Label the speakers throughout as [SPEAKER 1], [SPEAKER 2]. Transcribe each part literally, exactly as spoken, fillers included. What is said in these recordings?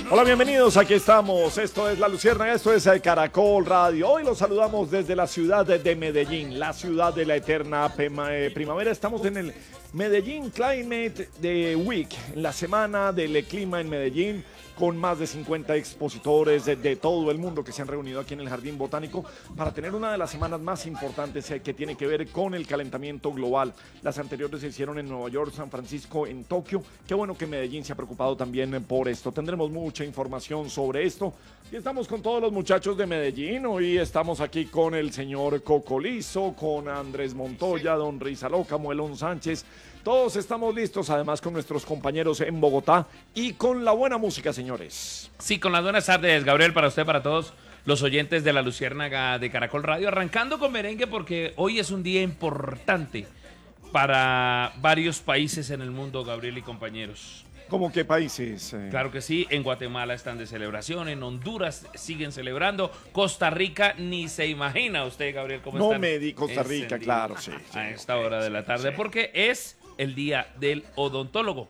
[SPEAKER 1] Hola, bienvenidos, aquí estamos, esto es La Luciérnaga, esto es Caracol Radio. Hoy los saludamos desde la ciudad de Medellín, la ciudad de la eterna primavera. Estamos en el Medellín Climate Week, en la semana del clima en Medellín, con más de cincuenta expositores de, de todo el mundo que se han reunido aquí en el Jardín Botánico para tener una de las semanas más importantes eh, que tiene que ver con el calentamiento global. Las anteriores se hicieron en Nueva York, San Francisco, en Tokio. Qué bueno que Medellín se ha preocupado también por esto. Tendremos mucha información sobre esto. Y estamos con todos los muchachos de Medellín. Hoy estamos aquí con el señor Cocolizo, con Andrés Montoya, don Rizaloca, Muelón Sánchez. Todos estamos listos, además con nuestros compañeros en Bogotá y con la buena música, señores.
[SPEAKER 2] Sí, con las buenas tardes, Gabriel, para usted, para todos los oyentes de La Luciérnaga de Caracol Radio. Arrancando con merengue porque hoy es un día importante para varios países en el mundo, Gabriel y compañeros.
[SPEAKER 1] ¿Cómo qué países? Eh?
[SPEAKER 2] Claro que sí, en Guatemala están de celebración, en Honduras siguen celebrando, Costa Rica ni se imagina usted, Gabriel, cómo
[SPEAKER 1] no
[SPEAKER 2] están.
[SPEAKER 1] No me di Costa Rica, claro, sí, sí.
[SPEAKER 2] A esta hora de la tarde, sí. Porque es el día del odontólogo.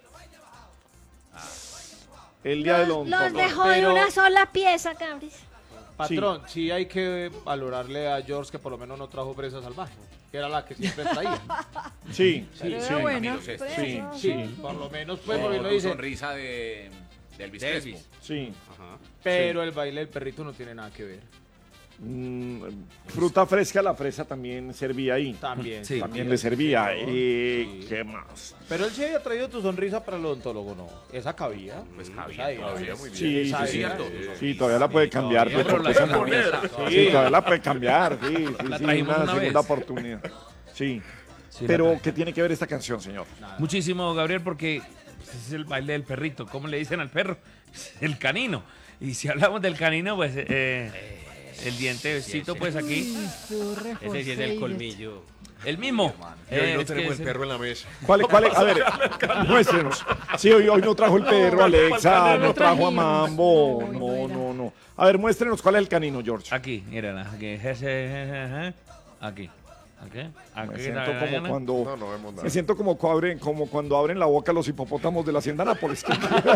[SPEAKER 1] El día
[SPEAKER 3] los,
[SPEAKER 1] del odontólogo.
[SPEAKER 3] Los dejó de una sola pieza, cabris.
[SPEAKER 4] Patrón, sí. sí hay que valorarle a George que por lo menos no trajo presa salvaje, que era la que siempre traía.
[SPEAKER 1] Sí,
[SPEAKER 3] sí,
[SPEAKER 1] sí.
[SPEAKER 3] Bueno,
[SPEAKER 1] sí,
[SPEAKER 4] sí, sí, por lo menos pues porque no dice
[SPEAKER 5] sonrisa de, de Elvis Crespo.
[SPEAKER 1] Sí.
[SPEAKER 4] Ajá. Pero sí. El baile del perrito no tiene nada que ver.
[SPEAKER 1] Mm, fruta fresca, la fresa también servía ahí.
[SPEAKER 4] También,
[SPEAKER 1] sí, también le servía.
[SPEAKER 4] Sí,
[SPEAKER 1] ¿Y
[SPEAKER 4] sí.
[SPEAKER 1] qué más?
[SPEAKER 4] Pero él sí había traído tu sonrisa para el odontólogo, ¿no? Esa cabía.
[SPEAKER 5] Pues cabía,
[SPEAKER 4] Esa
[SPEAKER 5] cabía muy bien.
[SPEAKER 1] Sí, sí,
[SPEAKER 5] sí,
[SPEAKER 1] sí,
[SPEAKER 5] cierto.
[SPEAKER 1] Sí, todavía la puede cambiar.
[SPEAKER 2] Todavía,
[SPEAKER 1] pues,
[SPEAKER 2] pero la
[SPEAKER 1] porque
[SPEAKER 2] puede
[SPEAKER 1] esa-
[SPEAKER 2] poner.
[SPEAKER 1] sí, todavía la puede cambiar. Sí, sí,
[SPEAKER 2] La
[SPEAKER 1] sí,
[SPEAKER 2] trajimos
[SPEAKER 1] una
[SPEAKER 2] una
[SPEAKER 1] segunda
[SPEAKER 2] vez.
[SPEAKER 1] oportunidad. Sí.
[SPEAKER 2] Sí,
[SPEAKER 1] Pero,
[SPEAKER 2] la-
[SPEAKER 1] ¿qué tiene que ver esta canción, señor?
[SPEAKER 4] Nada.
[SPEAKER 2] Muchísimo, Gabriel, porque es el baile del perrito. ¿Cómo le dicen al perro? El canino. Y si hablamos del canino, pues eh, el dientecito, pues aquí,
[SPEAKER 5] Ese sí es el colmillo.
[SPEAKER 2] el mismo.
[SPEAKER 5] Y hoy
[SPEAKER 2] Eh,
[SPEAKER 5] no
[SPEAKER 2] es que
[SPEAKER 5] tenemos
[SPEAKER 2] es
[SPEAKER 5] el
[SPEAKER 2] el-
[SPEAKER 5] perro en la mesa.
[SPEAKER 1] ¿Cuál, cuál es? A ver, muéstrenos. Sí, hoy, hoy no trajo el perro, Alexa, no trajo a Mambo. No, no, no. A ver, muéstrenos cuál es el canino, George.
[SPEAKER 2] Aquí, mírala. Aquí. Aquí. Aquí. Aquí.
[SPEAKER 1] Me siento como cuando...
[SPEAKER 5] No, no vemos nada.
[SPEAKER 1] Me siento como, cu- abren- como cuando abren la boca los hipopótamos de la hacienda Nápoles.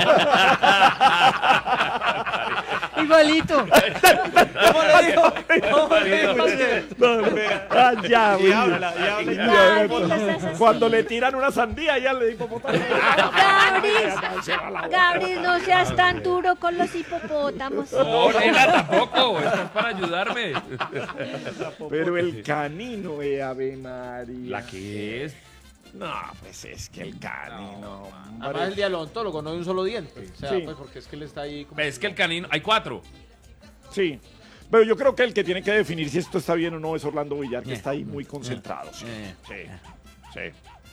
[SPEAKER 3] Igualito.
[SPEAKER 4] ¿Cómo le dijo? ¿Cómo le dijo usted?
[SPEAKER 1] Ah, ya,
[SPEAKER 5] Y
[SPEAKER 1] güey.
[SPEAKER 5] habla, y habla, y
[SPEAKER 1] Ya,
[SPEAKER 3] habla.
[SPEAKER 1] cuando-
[SPEAKER 3] Ay, estás así.
[SPEAKER 1] Cuando le tiran una sandía, ya le hipopótamo.
[SPEAKER 3] Gabris, Gabris, no seas tan duro con los hipopótamos.
[SPEAKER 2] No, nena, tampoco. Esto es para ayudarme.
[SPEAKER 1] Pero el canino, eh, Ave María.
[SPEAKER 2] ¿La qué es?
[SPEAKER 1] No, pues es que el canino.
[SPEAKER 4] Además
[SPEAKER 1] hombre.
[SPEAKER 4] el día del odontólogo, no de un solo diente. O sea,
[SPEAKER 1] Sí.
[SPEAKER 4] pues porque es que él está ahí como...
[SPEAKER 2] Es que el canino, hay cuatro.
[SPEAKER 1] Sí. Pero yo creo que el que tiene que definir si esto está bien o no es Orlando Villar, que
[SPEAKER 2] Eh.
[SPEAKER 1] está ahí muy concentrado. Sí,
[SPEAKER 2] Eh.
[SPEAKER 1] sí, sí.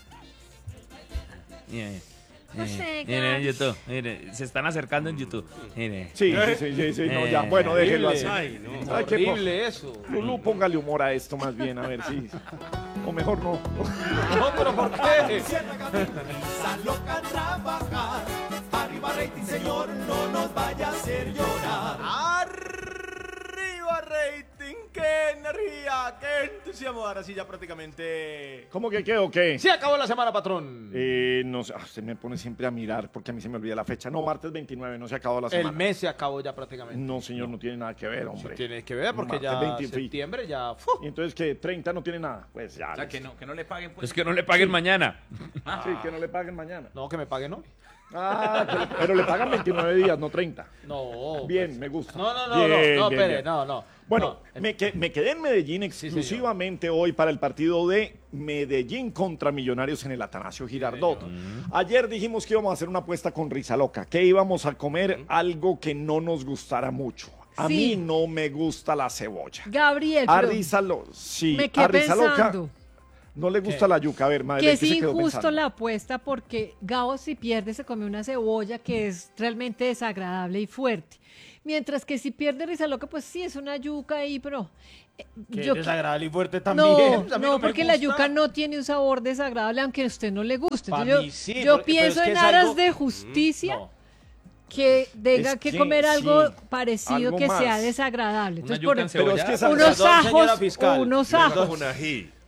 [SPEAKER 2] Mire,
[SPEAKER 3] No sé,
[SPEAKER 2] mire, en
[SPEAKER 3] Gabriel.
[SPEAKER 2] YouTube. Mire, se están acercando en YouTube. Mire.
[SPEAKER 1] Sí, sí, sí, sí, sí, no, ya. Bueno, déjelo así.
[SPEAKER 5] Ay, no.
[SPEAKER 1] Ay, qué
[SPEAKER 4] Horrible eso.
[SPEAKER 1] Lulú, póngale humor a esto más bien, a ver si... O mejor no.
[SPEAKER 4] No, pero ¿por qué?
[SPEAKER 6] Esa loca trabajar. Arriba rating, señor, no nos vaya a hacer llorar.
[SPEAKER 7] Arriba rating, qué energía, qué entusiasmo. Ahora sí ya prácticamente...
[SPEAKER 1] ¿Cómo que qué o qué?
[SPEAKER 4] Se acabó la semana, patrón.
[SPEAKER 1] Eh, no sé, ah, se me pone siempre a mirar porque a mí se me olvida la fecha. No, martes veintinueve, no se acabó la semana.
[SPEAKER 4] El mes se acabó ya prácticamente.
[SPEAKER 1] No, señor, no tiene nada que ver,
[SPEAKER 4] Sí
[SPEAKER 1] hombre.
[SPEAKER 4] tiene que ver porque
[SPEAKER 1] Martes
[SPEAKER 4] ya
[SPEAKER 1] veinte,
[SPEAKER 4] septiembre ya...
[SPEAKER 1] ¿Y
[SPEAKER 4] ¡fu!
[SPEAKER 1] entonces qué? ¿treinta no tiene nada? Pues ya.
[SPEAKER 5] O sea,
[SPEAKER 1] les-
[SPEAKER 5] que no, que no le paguen pues.
[SPEAKER 2] Es que no le paguen mañana.
[SPEAKER 1] Sí, que no le paguen mañana.
[SPEAKER 4] No, que me paguen hoy.
[SPEAKER 1] Ah, que le- pero le pagan veintinueve días, no treinta.
[SPEAKER 4] No.
[SPEAKER 1] Bien,
[SPEAKER 4] pues.
[SPEAKER 1] me gusta.
[SPEAKER 4] No, no, no,
[SPEAKER 1] Bien,
[SPEAKER 4] no, no,
[SPEAKER 1] bien,
[SPEAKER 4] espere,
[SPEAKER 1] bien.
[SPEAKER 4] no, no.
[SPEAKER 1] Bueno,
[SPEAKER 4] no.
[SPEAKER 1] me, que- me quedé en Medellín exclusivamente hoy para el partido de Medellín contra Millonarios en el Atanasio Girardot. Ayer dijimos que íbamos a hacer una apuesta con Rizaloca, que íbamos a comer algo que no nos gustara mucho. A
[SPEAKER 3] Sí.
[SPEAKER 1] mí no me gusta la cebolla.
[SPEAKER 3] Gabriel,
[SPEAKER 1] A
[SPEAKER 3] pero
[SPEAKER 1] Rizalo, sí,
[SPEAKER 3] me
[SPEAKER 1] a
[SPEAKER 3] quedé
[SPEAKER 1] Rizaloca
[SPEAKER 3] pensando
[SPEAKER 1] no le gusta la yuca. A ver, madre,
[SPEAKER 3] que
[SPEAKER 1] ¿qué
[SPEAKER 3] es
[SPEAKER 1] se quedó
[SPEAKER 3] injusto
[SPEAKER 1] pensando?
[SPEAKER 3] la apuesta porque Gabo si pierde se come una cebolla que es realmente desagradable y fuerte. Mientras que si pierde Rizaloca, pues sí, es una yuca ahí, pero... eh,
[SPEAKER 4] Que
[SPEAKER 3] yo
[SPEAKER 4] es desagradable y fuerte también.
[SPEAKER 3] No,
[SPEAKER 4] A mí
[SPEAKER 3] no,
[SPEAKER 4] me
[SPEAKER 3] porque la
[SPEAKER 4] gusta.
[SPEAKER 3] yuca no tiene un sabor desagradable, aunque a usted no le guste.
[SPEAKER 4] Pa'
[SPEAKER 3] Entonces,
[SPEAKER 4] mí sí,
[SPEAKER 3] yo yo
[SPEAKER 4] porque- pero
[SPEAKER 3] pienso
[SPEAKER 4] es que
[SPEAKER 3] en
[SPEAKER 4] es
[SPEAKER 3] aras
[SPEAKER 4] algo-
[SPEAKER 3] de justicia
[SPEAKER 4] No.
[SPEAKER 3] que tenga
[SPEAKER 1] Es
[SPEAKER 3] que,
[SPEAKER 1] que
[SPEAKER 3] comer algo
[SPEAKER 1] sí,
[SPEAKER 3] parecido
[SPEAKER 1] algo
[SPEAKER 3] que sea
[SPEAKER 1] más.
[SPEAKER 3] desagradable.
[SPEAKER 2] Una
[SPEAKER 3] Entonces,
[SPEAKER 2] yuca
[SPEAKER 3] por-
[SPEAKER 2] encebollada.
[SPEAKER 1] Pero es que esa-
[SPEAKER 3] unos
[SPEAKER 4] Perdón, señora
[SPEAKER 3] ajos,
[SPEAKER 4] fiscal.
[SPEAKER 3] unos
[SPEAKER 5] Perdón,
[SPEAKER 3] ajos.
[SPEAKER 5] un ají.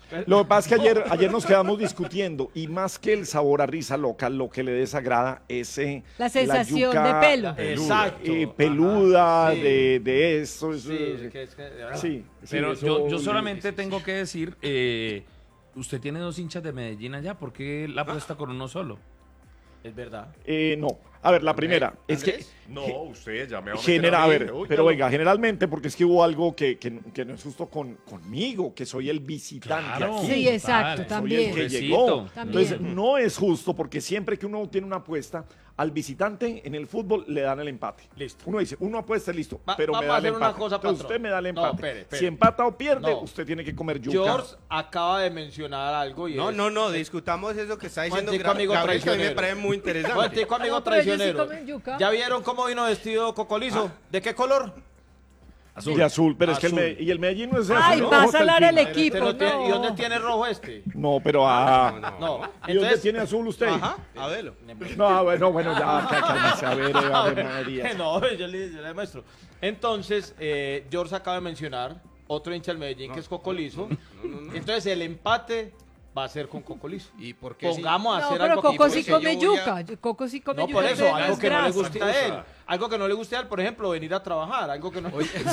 [SPEAKER 1] Lo que pasa es que ayer, ayer nos quedamos discutiendo y más que el sabor a risa loca, lo que le desagrada es eh,
[SPEAKER 3] La sensación
[SPEAKER 1] yuca,
[SPEAKER 3] de pelo.
[SPEAKER 4] Exacto.
[SPEAKER 1] eh, peluda,
[SPEAKER 4] Ajá, sí.
[SPEAKER 1] de, de eso. eso
[SPEAKER 4] Sí,
[SPEAKER 1] sí,
[SPEAKER 4] que es que-
[SPEAKER 1] sí,
[SPEAKER 2] Pero
[SPEAKER 1] eso-
[SPEAKER 2] yo, yo solamente tengo que decir, eh, usted tiene dos hinchas de Medellín allá, ¿por qué la apuesta con uno solo?
[SPEAKER 4] Es verdad.
[SPEAKER 1] Eh, no. A ver, la primera es que
[SPEAKER 8] No, usted ya me va a meter
[SPEAKER 1] genera,
[SPEAKER 8] a
[SPEAKER 1] a
[SPEAKER 8] mí.
[SPEAKER 1] ver,
[SPEAKER 8] Uy,
[SPEAKER 1] pero
[SPEAKER 8] no.
[SPEAKER 1] venga, generalmente porque es que hubo algo que, que, que no es justo con, conmigo, que soy el visitante
[SPEAKER 2] Claro.
[SPEAKER 1] aquí.
[SPEAKER 3] Sí, exacto,
[SPEAKER 2] Vale,
[SPEAKER 1] Soy el
[SPEAKER 3] también.
[SPEAKER 1] que
[SPEAKER 2] Pobrecito.
[SPEAKER 1] llegó.
[SPEAKER 3] También.
[SPEAKER 1] Entonces, no es justo porque siempre que uno tiene una apuesta, al visitante en el fútbol le dan el empate.
[SPEAKER 4] Listo.
[SPEAKER 1] Uno dice, uno apuesta, listo,
[SPEAKER 4] Va-
[SPEAKER 1] pero me
[SPEAKER 4] vamos
[SPEAKER 1] da
[SPEAKER 4] a
[SPEAKER 1] el
[SPEAKER 4] hacer una
[SPEAKER 1] empate.
[SPEAKER 4] cosa,
[SPEAKER 1] Entonces,
[SPEAKER 4] patrón.
[SPEAKER 1] usted me da el
[SPEAKER 4] No,
[SPEAKER 1] empate.
[SPEAKER 4] espere, espere.
[SPEAKER 1] Si empata o pierde,
[SPEAKER 4] No.
[SPEAKER 1] usted tiene que comer yuca.
[SPEAKER 4] George acaba de mencionar algo y
[SPEAKER 9] No,
[SPEAKER 4] es...
[SPEAKER 9] no, no, discutamos eso que está diciendo
[SPEAKER 4] Momentico,
[SPEAKER 9] Gra-
[SPEAKER 4] amigo
[SPEAKER 9] Gabriel, que a mí me
[SPEAKER 4] traicionero.
[SPEAKER 9] parece muy interesante.
[SPEAKER 4] Momentico, amigo
[SPEAKER 3] No, pero ellos sí
[SPEAKER 4] traicionero.
[SPEAKER 3] comen yuca.
[SPEAKER 4] ¿Ya vieron cómo vino vestido Cocolizo? ¿De qué color?
[SPEAKER 1] De azul, pero es que el,
[SPEAKER 4] Azul.
[SPEAKER 1] Me- y el Medellín no es azul.
[SPEAKER 3] Ay,
[SPEAKER 1] ¿no?
[SPEAKER 3] va a
[SPEAKER 1] Ojo,
[SPEAKER 3] salar
[SPEAKER 1] Delfín.
[SPEAKER 3] el equipo.
[SPEAKER 4] Este no tiene- ¿Y
[SPEAKER 3] no.
[SPEAKER 4] dónde tiene rojo este?
[SPEAKER 1] No, pero ah.
[SPEAKER 9] No, no.
[SPEAKER 4] No.
[SPEAKER 1] ¿Y dónde
[SPEAKER 4] Entonces,
[SPEAKER 1] tiene azul usted?
[SPEAKER 9] Ajá, a verlo.
[SPEAKER 1] No, bueno, bueno, ya, cá- cálmese, a ver, eh, Ave María.
[SPEAKER 4] no, yo le, yo le muestro. Entonces, eh, George acaba de mencionar otro hincha del Medellín que es Cocolizo. Entonces, el empate va a ser con Cocolizo.
[SPEAKER 9] ¿Y por qué sí?
[SPEAKER 4] Pongamos a
[SPEAKER 3] No,
[SPEAKER 4] hacer
[SPEAKER 3] pero
[SPEAKER 4] algo
[SPEAKER 3] Coco
[SPEAKER 4] aquí,
[SPEAKER 3] sí
[SPEAKER 9] porque
[SPEAKER 3] come
[SPEAKER 9] yo voy a-
[SPEAKER 3] yuca. Yo- Coco sí come
[SPEAKER 4] No,
[SPEAKER 3] yuca.
[SPEAKER 4] por eso,
[SPEAKER 3] pero
[SPEAKER 4] algo
[SPEAKER 3] es
[SPEAKER 4] que no le
[SPEAKER 3] grasa.
[SPEAKER 4] guste a él. Algo que no le guste a él, por ejemplo, venir a trabajar. Algo que no.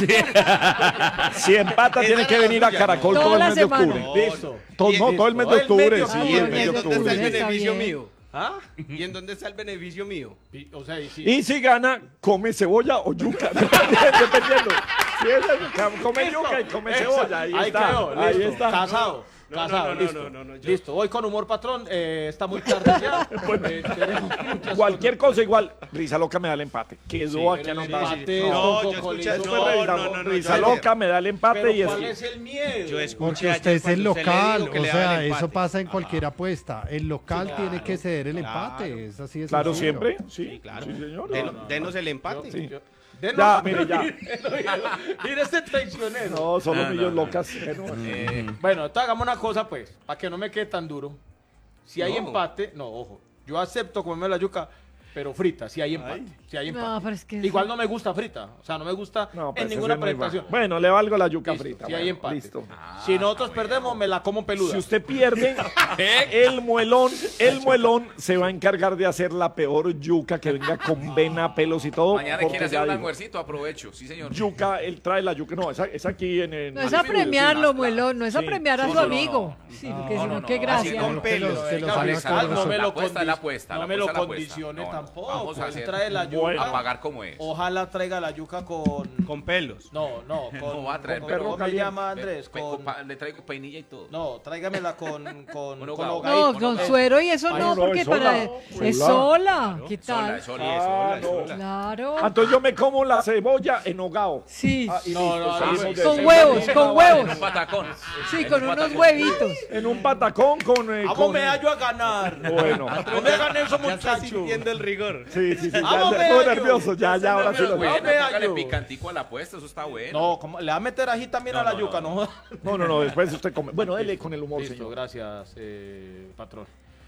[SPEAKER 1] Si empata,
[SPEAKER 9] Esa
[SPEAKER 1] tiene que
[SPEAKER 9] era la
[SPEAKER 1] venir a
[SPEAKER 9] suya,
[SPEAKER 1] Caracol
[SPEAKER 3] no.
[SPEAKER 1] todo el
[SPEAKER 3] Toda
[SPEAKER 1] mes de
[SPEAKER 3] la semana.
[SPEAKER 1] octubre.
[SPEAKER 4] Listo.
[SPEAKER 1] Todo,
[SPEAKER 9] Y-
[SPEAKER 1] no, todo el mes de
[SPEAKER 4] todo el mes de
[SPEAKER 1] octubre, sí,
[SPEAKER 4] octubre.
[SPEAKER 1] el
[SPEAKER 3] Ah,
[SPEAKER 1] mes de
[SPEAKER 9] ¿Y en dónde está el
[SPEAKER 1] octubre.
[SPEAKER 3] Está
[SPEAKER 9] beneficio
[SPEAKER 3] bien.
[SPEAKER 9] mío?
[SPEAKER 4] ¿Ah?
[SPEAKER 9] ¿Y en dónde está el beneficio mío?
[SPEAKER 4] Y- O sea, y sí.
[SPEAKER 1] Y si gana, come cebolla o yuca, dependiendo. Si es el- come yuca y come
[SPEAKER 4] Eso,
[SPEAKER 1] cebolla, ahí,
[SPEAKER 4] ahí
[SPEAKER 1] está.
[SPEAKER 4] quedó,
[SPEAKER 1] ahí
[SPEAKER 4] listo.
[SPEAKER 1] está.
[SPEAKER 4] Casado.
[SPEAKER 9] No,
[SPEAKER 4] casado,
[SPEAKER 9] no, no,
[SPEAKER 4] listo.
[SPEAKER 9] no, no, no, yo-
[SPEAKER 4] Listo, voy con humor, patrón. Eh, está muy tarde ya. Eh, tenemos muchas
[SPEAKER 1] Cualquier cosa igual, Risa Loca me da el empate. Quedó aquí
[SPEAKER 4] el
[SPEAKER 1] anotado.
[SPEAKER 4] empate
[SPEAKER 1] No,
[SPEAKER 4] con
[SPEAKER 9] No, yo
[SPEAKER 4] Cocolizo.
[SPEAKER 9] escuché-
[SPEAKER 1] eso
[SPEAKER 9] no,
[SPEAKER 1] fue Risa,
[SPEAKER 9] no, no, no,
[SPEAKER 1] Risa
[SPEAKER 9] yo-
[SPEAKER 1] Loca me da el empate
[SPEAKER 4] Pero
[SPEAKER 1] y
[SPEAKER 4] ¿cuál
[SPEAKER 1] es.
[SPEAKER 4] es el miedo?
[SPEAKER 9] Yo escuché
[SPEAKER 10] Porque
[SPEAKER 9] ayer
[SPEAKER 10] usted es el
[SPEAKER 9] cuando usted le
[SPEAKER 10] local,
[SPEAKER 9] dijo que
[SPEAKER 10] o
[SPEAKER 9] le daba
[SPEAKER 10] sea,
[SPEAKER 9] el
[SPEAKER 10] eso
[SPEAKER 9] empate.
[SPEAKER 10] pasa en cualquier apuesta. El local tiene que ceder el
[SPEAKER 9] Claro.
[SPEAKER 10] empate, es así de
[SPEAKER 1] Claro,
[SPEAKER 10] sencillo.
[SPEAKER 1] siempre. Sí,
[SPEAKER 9] Sí, claro.
[SPEAKER 1] sí, señor.
[SPEAKER 9] Den- Denos el empate.
[SPEAKER 1] Sí.
[SPEAKER 4] Denos-
[SPEAKER 1] Ya, mire, ya.
[SPEAKER 4] Mira este traicionero.
[SPEAKER 1] No, son los
[SPEAKER 2] No,
[SPEAKER 1] millos
[SPEAKER 2] no, no.
[SPEAKER 1] locas. Bueno,
[SPEAKER 9] Eh,
[SPEAKER 4] Bueno, entonces hagamos una cosa, pues, para que no me quede tan duro. Si hay
[SPEAKER 9] No.
[SPEAKER 4] empate, no, ojo, yo acepto comerme la yuca, pero frita, si hay empate. Si hay empate.
[SPEAKER 3] No, pero es que...
[SPEAKER 4] Igual no me gusta frita, o sea, no me gusta
[SPEAKER 1] no, pues
[SPEAKER 4] en
[SPEAKER 1] ese
[SPEAKER 4] ninguna
[SPEAKER 1] es muy
[SPEAKER 4] presentación.
[SPEAKER 1] bueno. Bueno, le valgo la yuca
[SPEAKER 4] Listo,
[SPEAKER 1] frita.
[SPEAKER 4] si hay
[SPEAKER 1] bueno,
[SPEAKER 4] empate.
[SPEAKER 1] Listo.
[SPEAKER 4] Si nosotros perdemos, me la como peluda.
[SPEAKER 1] Si usted pierde, el muelón, el muelón se va a encargar de hacer la peor yuca que venga con vena, pelos y todo.
[SPEAKER 5] Mañana
[SPEAKER 1] porque
[SPEAKER 5] quiere hacer
[SPEAKER 1] ya
[SPEAKER 5] un
[SPEAKER 1] digo,
[SPEAKER 5] almuercito, aprovecho. Sí, señor.
[SPEAKER 1] yuca, él trae la yuca. No, es, a- es aquí en el.
[SPEAKER 3] No es a premiarlo, muelón, no es a
[SPEAKER 1] Sí,
[SPEAKER 3] premiar a
[SPEAKER 1] sí,
[SPEAKER 3] su
[SPEAKER 1] no, no,
[SPEAKER 3] amigo. Sí, porque
[SPEAKER 5] No,
[SPEAKER 3] si
[SPEAKER 5] no,
[SPEAKER 3] no,
[SPEAKER 5] no,
[SPEAKER 3] qué
[SPEAKER 5] así
[SPEAKER 3] gracia.
[SPEAKER 5] con
[SPEAKER 10] Que los, que los
[SPEAKER 4] Venga,
[SPEAKER 10] haga
[SPEAKER 5] Risa,
[SPEAKER 10] con
[SPEAKER 4] no me
[SPEAKER 10] razón.
[SPEAKER 4] lo
[SPEAKER 5] La apuesta es la
[SPEAKER 4] condi-
[SPEAKER 5] apuesta,
[SPEAKER 4] no
[SPEAKER 5] la
[SPEAKER 4] me lo
[SPEAKER 5] apuesta es la apuesta.
[SPEAKER 4] condicione
[SPEAKER 5] No, no,
[SPEAKER 4] tampoco.
[SPEAKER 5] vamos a
[SPEAKER 4] Él
[SPEAKER 5] hacer-
[SPEAKER 4] trae la yuca.
[SPEAKER 1] Bueno.
[SPEAKER 5] A pagar como es.
[SPEAKER 4] Ojalá traiga la yuca con.
[SPEAKER 9] Con pelos.
[SPEAKER 4] No, no, con.
[SPEAKER 5] No va a traer
[SPEAKER 4] con-
[SPEAKER 1] perro
[SPEAKER 4] ¿Cómo me
[SPEAKER 1] caliente.
[SPEAKER 4] llama Andrés?
[SPEAKER 5] Pe-
[SPEAKER 4] Con.
[SPEAKER 5] pa- Le traigo peinilla y todo.
[SPEAKER 4] No, tráigamela con. Con.
[SPEAKER 5] Con
[SPEAKER 4] con
[SPEAKER 5] hogao.
[SPEAKER 4] hogadito.
[SPEAKER 3] No, con suero y eso
[SPEAKER 1] Ay,
[SPEAKER 3] no,
[SPEAKER 1] no,
[SPEAKER 3] porque
[SPEAKER 1] es
[SPEAKER 3] para...
[SPEAKER 1] sola.
[SPEAKER 3] Es
[SPEAKER 1] Sola.
[SPEAKER 3] sola. ¿Qué
[SPEAKER 5] Sola,
[SPEAKER 3] tal?
[SPEAKER 5] sola,
[SPEAKER 1] Ah,
[SPEAKER 5] sola,
[SPEAKER 1] no.
[SPEAKER 5] sola.
[SPEAKER 3] Claro.
[SPEAKER 1] Ah, entonces yo me como la cebolla en hogao.
[SPEAKER 3] Sí.
[SPEAKER 1] Ah, y
[SPEAKER 4] No,
[SPEAKER 1] listo,
[SPEAKER 4] no,
[SPEAKER 1] salimos
[SPEAKER 4] no,
[SPEAKER 1] de
[SPEAKER 3] Con
[SPEAKER 1] eso.
[SPEAKER 3] huevos, con
[SPEAKER 5] En
[SPEAKER 3] huevos.
[SPEAKER 5] un patacón.
[SPEAKER 3] Sí,
[SPEAKER 5] En
[SPEAKER 3] con
[SPEAKER 5] un
[SPEAKER 3] unos
[SPEAKER 5] patacón.
[SPEAKER 3] huevitos.
[SPEAKER 1] En un patacón con. Eh,
[SPEAKER 4] Vamos,
[SPEAKER 1] con
[SPEAKER 4] me hallo a ganar.
[SPEAKER 1] Bueno.
[SPEAKER 4] No me hagan eso,
[SPEAKER 9] Ya está
[SPEAKER 4] muchachos.
[SPEAKER 9] sintiendo el rigor.
[SPEAKER 1] Sí, sí, sí. Ya,
[SPEAKER 4] Vamos,
[SPEAKER 1] ya
[SPEAKER 4] me
[SPEAKER 1] estuve
[SPEAKER 4] hallo.
[SPEAKER 1] nervioso. Ya, ya, ahora sí lo
[SPEAKER 5] Bueno,
[SPEAKER 4] Vamos, me
[SPEAKER 5] póngale
[SPEAKER 4] hallo.
[SPEAKER 5] picantico a la apuesta, eso está bueno.
[SPEAKER 4] No, ¿cómo? Le va a meter ají también a la yuca, ¿no?
[SPEAKER 1] No, no, no, después usted come. Bueno, dele con el humor,
[SPEAKER 4] Listo,
[SPEAKER 1] señor.
[SPEAKER 4] gracias, eh, patrón.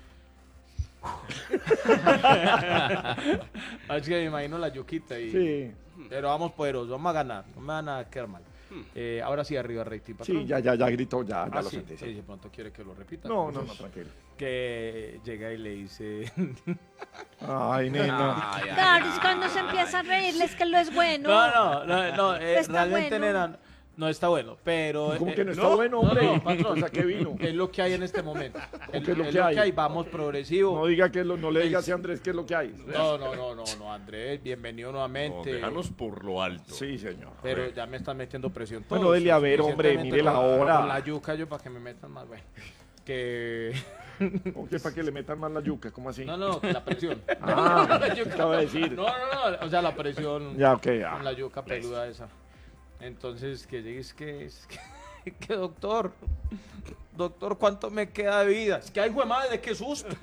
[SPEAKER 4] Así que me imagino la yuquita y...
[SPEAKER 1] Sí,
[SPEAKER 4] Pero vamos poderosos, vamos a ganar, no me van a quedar mal. Eh, ahora sí, arriba rating, patrón.
[SPEAKER 1] sí, ya, ya, ya gritó, ya, ya
[SPEAKER 4] Ah,
[SPEAKER 1] lo
[SPEAKER 4] sí,
[SPEAKER 1] sentí.
[SPEAKER 4] sí, de pronto quiere que lo repita.
[SPEAKER 1] No, no, no, tranquilo.
[SPEAKER 4] Que llega y le dice...
[SPEAKER 1] Ay, nena.
[SPEAKER 5] Ay, ay,
[SPEAKER 11] Claro, es
[SPEAKER 5] ay,
[SPEAKER 11] cuando se
[SPEAKER 5] ay.
[SPEAKER 11] empieza a reírles que lo es bueno.
[SPEAKER 4] No, no, no, no, eh,
[SPEAKER 11] Está
[SPEAKER 4] realmente,
[SPEAKER 11] bueno.
[SPEAKER 4] nena, no está bueno, pero...
[SPEAKER 1] ¿Cómo
[SPEAKER 4] eh,
[SPEAKER 1] que no está bueno, hombre?
[SPEAKER 4] No, no, patrón.
[SPEAKER 1] O sea, ¿qué vino?
[SPEAKER 4] Es lo que hay en este momento.
[SPEAKER 1] ¿Qué es lo que hay?
[SPEAKER 4] Vamos progresivo.
[SPEAKER 1] No diga que lo, no le diga así a Andrés qué es lo que hay.
[SPEAKER 4] No, no, no, no, no, Andrés, bienvenido
[SPEAKER 8] No,
[SPEAKER 4] nuevamente.
[SPEAKER 8] déjanos por lo alto.
[SPEAKER 1] Sí, señor.
[SPEAKER 4] Pero ya me están metiendo presión.
[SPEAKER 1] Bueno,
[SPEAKER 4] todos.
[SPEAKER 1] dele a ver, hombre,
[SPEAKER 4] Suficientemente
[SPEAKER 1] mire la
[SPEAKER 4] con-
[SPEAKER 1] hora.
[SPEAKER 4] Con la yuca yo para que me metan más, bueno. Que...
[SPEAKER 1] ¿O qué, para que le metan más la yuca? ¿Cómo así?
[SPEAKER 4] No, no, la presión.
[SPEAKER 1] Ah,
[SPEAKER 4] La yuca.
[SPEAKER 1] acaba de decir.
[SPEAKER 4] No, no, no, o sea, la presión
[SPEAKER 1] Ya, ok, ya.
[SPEAKER 4] con la yuca peluda esa. Entonces, que llegues que es que, que doctor, doctor, ¿cuánto me queda de vida? Es que ay, güey madre, qué susto.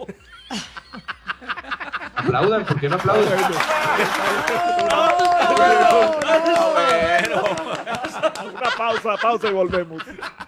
[SPEAKER 12] Aplaudan, ¿por qué no aplauden?
[SPEAKER 1] Una pausa, pausa y volvemos.